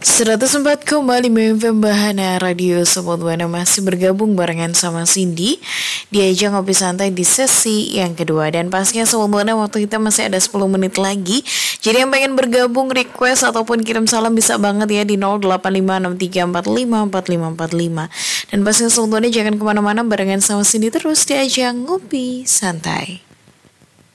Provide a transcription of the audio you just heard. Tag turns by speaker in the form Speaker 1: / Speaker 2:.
Speaker 1: 104,5 FM Bahana Radio Sobat Buana masih bergabung barengan sama Cindy di ajang ngopi santai di sesi yang kedua. Dan pastinya Sobat Buana waktu kita masih ada 10 menit lagi. Jadi yang pengen bergabung, request ataupun kirim salam bisa banget ya di 085634545545. Dan pastinya Sobat Buana jangan kemana-mana barengan sama Cindy terus di ajang ngopi santai.